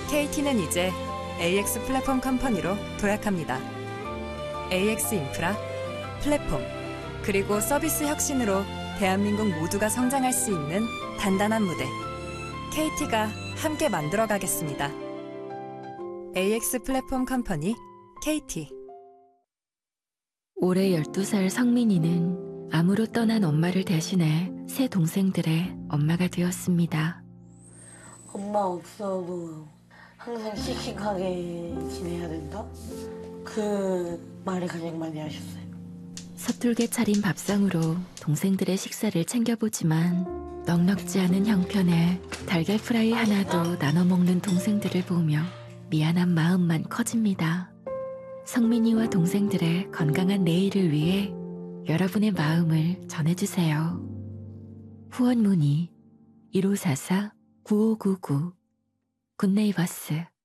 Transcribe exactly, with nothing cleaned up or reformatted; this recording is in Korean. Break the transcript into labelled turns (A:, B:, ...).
A: 케이티는 이제 에이엑스 플랫폼 컴퍼니로 도약합니다. 에이엑스 인프라, 플랫폼, 그리고 서비스 혁신으로 대한민국 모두가 성장할 수 있는 단단한 무대. 케이티가 함께 만들어가겠습니다. 에이엑스 플랫폼 컴퍼니 케이티.
B: 올해 열두 살 성민이는 암으로 떠난 엄마를 대신해 세 동생들의 엄마가 되었습니다.
C: 엄마 없어도 항상 씩씩하게 지내야 된다? 그 말을 가장 많이 하셨어요.
B: 서툴게 차린 밥상으로 동생들의 식사를 챙겨보지만 넉넉지 않은 형편에 달걀 프라이 하나도 나눠 먹는 동생들을 보며 미안한 마음만 커집니다. 성민이와 동생들의 건강한 내일을 위해 여러분의 마음을 전해주세요. 후원 문의 일오사사 구오구구 굿네이버스